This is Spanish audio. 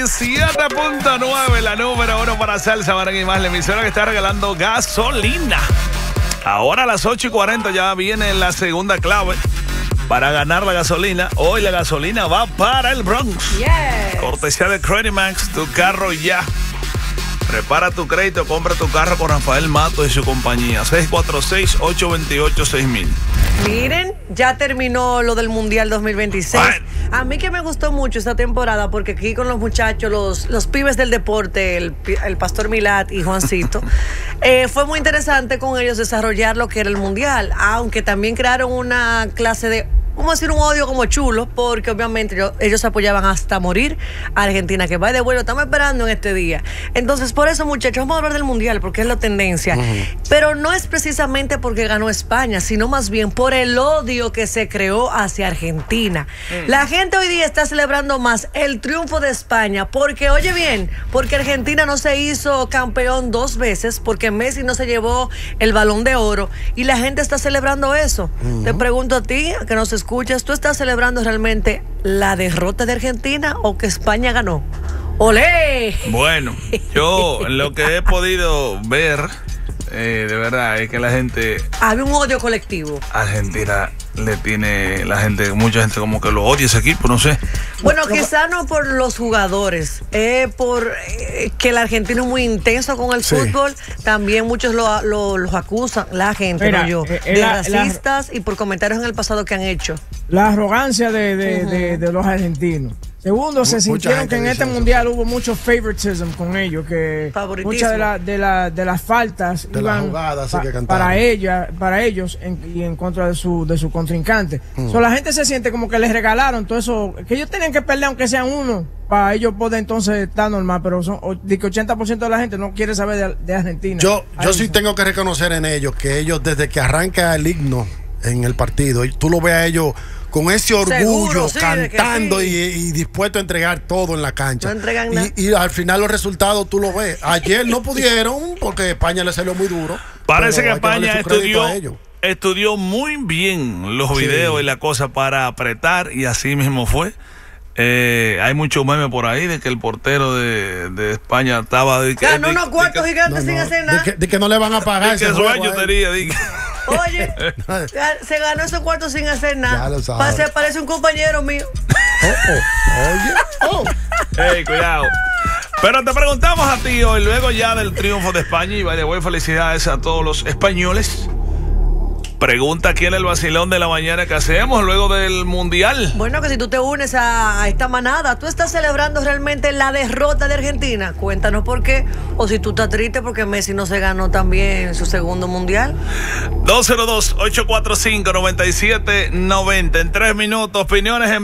97.9, la número 1 para salsa, Marín y más, la emisora que está regalando gasolina. Ahora a las 8:40 ya viene la segunda clave para ganar la gasolina. Hoy la gasolina va para el Bronx. Yes. Cortesía de Credit Max, tu carro ya. Prepara tu crédito, compra tu carro con Rafael Mato y su compañía. 646-828-6000. Miren, ya terminó lo del Mundial 2026. Bueno. A mí que me gustó mucho esta temporada porque aquí con los muchachos, los pibes del deporte, el Pastor Milat y Juancito, fue muy interesante con ellos desarrollar lo que era el Mundial, aunque también crearon una clase de, vamos a decir, un odio como chulo, porque obviamente ellos apoyaban hasta morir a Argentina, que va de vuelo, estamos esperando en este día. Entonces, por eso, muchachos, vamos a hablar del Mundial, porque es la tendencia. Pero no es precisamente porque ganó España, sino más bien por el odio que se creó hacia Argentina. La gente hoy día está celebrando más el triunfo de España, porque, oye bien, porque Argentina no se hizo campeón 2 veces, porque Messi no se llevó el Balón de Oro, y la gente está celebrando eso. Te pregunto a ti, que nos escuchas, ¿tú estás celebrando realmente la derrota de Argentina o que España ganó? ¡Olé! Bueno, yo lo que he podido ver, de verdad, es que la gente... Había un odio colectivo. Argentina le tiene, mucha gente como que lo odia ese equipo, no sé. Bueno, quizá no por los jugadores, por que el argentino es muy intenso con el fútbol. También muchos los acusan, la gente, mira, no yo, de racistas y por comentarios en el pasado que han hecho. La arrogancia de los argentinos. Segundo, se sintieron que en este mundial hubo mucho favoritism con ellos, que muchas de las faltas de iban para ellos y en contra de su contrincante. La gente se siente como que les regalaron todo eso, que ellos tenían que perder aunque sean uno, para ellos poder entonces estar normal, pero de que 80% de la gente no quiere saber de Argentina. Yo sí tengo que reconocer en ellos que ellos, desde que arranca el himno en el partido, tú lo ves a ellos con ese orgullo, seguro, sí, cantando y dispuesto a entregar todo en la cancha. No entregan nada. Y al final los resultados tú lo ves. Ayer no pudieron porque España le salió muy duro. Parece que España estudió muy bien los videos y la cosa para apretar, y así mismo fue. Hay mucho meme por ahí de que el portero de España estaba... Ganó unos cuartos gigantes sin hacer nada. De que no le van a pagar ese juego. Oye, se ganó esos cuartos sin hacer nada. Parece un compañero mío. Ey, cuidado. Pero te preguntamos a ti hoy, luego ya del triunfo de España, y by the way, felicidades a todos los españoles. Pregunta aquí en el vacilón de la mañana que hacemos luego del Mundial. Bueno, que si tú te unes a esta manada, ¿tú estás celebrando realmente la derrota de Argentina? Cuéntanos por qué. O si tú estás triste porque Messi no se ganó también su segundo Mundial. 202-845-9790. En 3 minutos, opiniones en